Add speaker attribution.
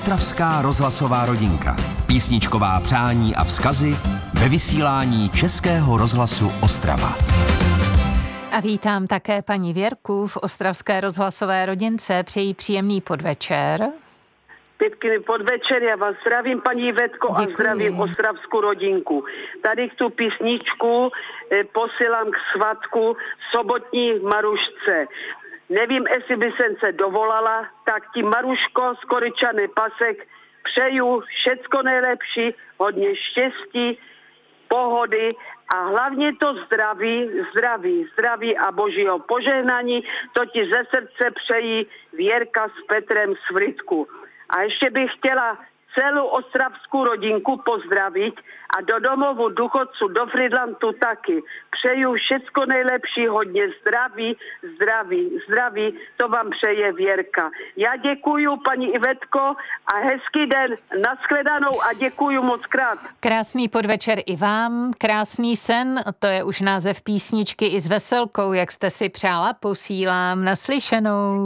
Speaker 1: Ostravská rozhlasová rodinka. Písničková přání a vzkazy ve vysílání Českého rozhlasu Ostrava.
Speaker 2: A vítám také paní Věrku v Ostravské rozhlasové rodince. Přeji příjemný podvečer.
Speaker 3: Pěkný podvečer, já vás zdravím, paní Ivetko, a zdravím ostravskou rodinku. Tady tu písničku posílám k svatku sobotní Marušce. Nevím, jestli by jsem se dovolala, tak ti Maruško, Skoričany Pasek, přeju všecko nejlepší, hodně štěstí, pohody a hlavně to zdraví a božího požehnání, to ti ze srdce přejí Věrka s Petrem z Frýdku. A ještě bych chtěla celou ostravskou rodinku pozdravit a do domovu důchodců do Frýdlantu taky. Přeju všecko nejlepší, hodně zdraví, to vám přeje Věrka. Já děkuju, paní Ivetko, a hezký den, nashledanou a děkuju moc krát.
Speaker 2: Krásný podvečer i vám, krásný sen, to je už název písničky i s veselkou, jak jste si přála, posílám naslyšenou.